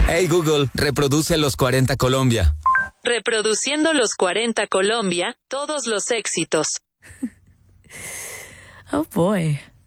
Hey Google, reproduce los 40 Colombia. Reproduciendo los 40 Colombia, todos los éxitos. Oh boy.